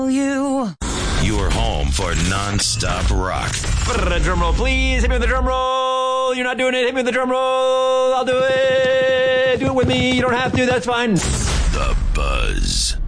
You. Your home for non-stop rock. Drum roll, please. Hit me with the drum roll. You're not doing it. Hit me with the drum roll. I'll do it. Do it with me. You don't have to. That's fine. The Buzz.